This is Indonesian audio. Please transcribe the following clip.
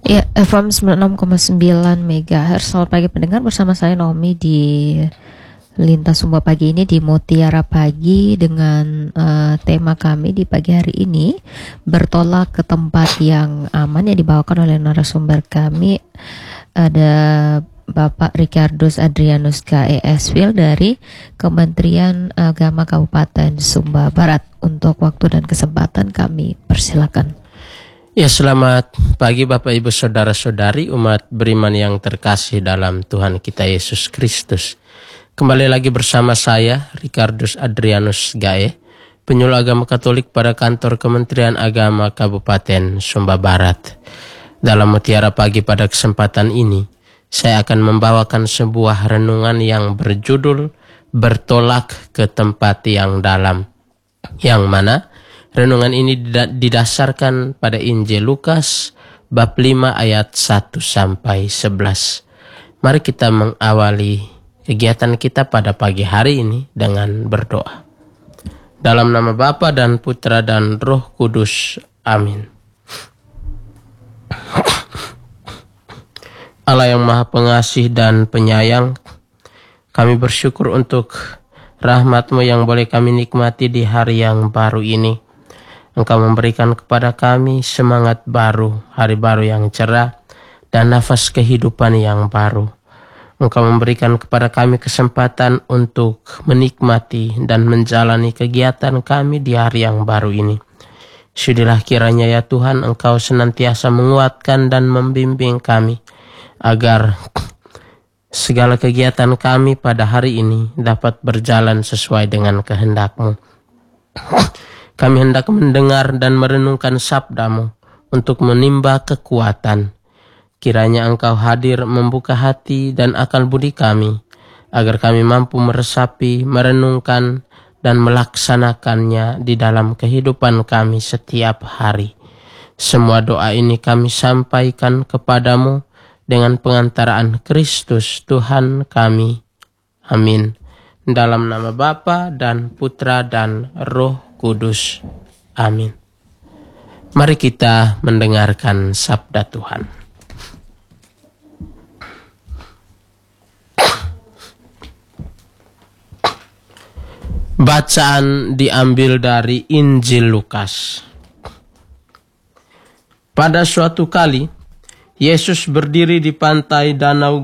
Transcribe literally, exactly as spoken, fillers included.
Ya, F M sembilan puluh enam koma sembilan megahertz. Selamat pagi pendengar, bersama saya Naomi di Lintas Sumba Pagi ini di Mutiara Pagi dengan uh, tema kami di pagi hari ini, bertolak ke tempat yang aman, yang dibawakan oleh narasumber kami. Ada Bapak Ricardus Adrianus K E S Wil dari Kementerian Agama Kabupaten Sumba Barat. Untuk waktu dan kesempatan kami persilakan. Ya, selamat pagi Bapak Ibu Saudara-saudari umat beriman yang terkasih dalam Tuhan kita Yesus Kristus. Kembali lagi bersama saya Ricardus Adrianus Gae, penyuluh agama Katolik pada kantor Kementerian Agama Kabupaten Sumba Barat. Dalam Mutiara Pagi pada kesempatan ini, saya akan membawakan sebuah renungan yang berjudul Bertolak ke Tempat yang Dalam, yang mana renungan ini didasarkan pada Injil Lukas bab lima ayat satu sampai sebelas. Mari kita mengawali kegiatan kita pada pagi hari ini dengan berdoa. Dalam nama Bapa dan Putra dan Roh Kudus. Amin. Allah yang Maha Pengasih dan Penyayang, kami bersyukur untuk rahmat-Mu yang boleh kami nikmati di hari yang baru ini. Engkau memberikan kepada kami semangat baru, hari baru yang cerah, dan nafas kehidupan yang baru. Engkau memberikan kepada kami kesempatan untuk menikmati dan menjalani kegiatan kami di hari yang baru ini. Sudilah kiranya ya Tuhan, Engkau senantiasa menguatkan dan membimbing kami, agar segala kegiatan kami pada hari ini dapat berjalan sesuai dengan kehendak-Mu. Kami hendak mendengar dan merenungkan sabda-Mu untuk menimba kekuatan. Kiranya Engkau hadir membuka hati dan akal budi kami, agar kami mampu meresapi, merenungkan, dan melaksanakannya di dalam kehidupan kami setiap hari. Semua doa ini kami sampaikan kepadamu dengan pengantaraan Kristus Tuhan kami. Amin. Dalam nama Bapa dan Putra dan Roh Kudus. Amin. Mari kita mendengarkan sabda Tuhan. Bacaan diambil dari Injil Lukas. Pada suatu kali, Yesus berdiri di pantai Danau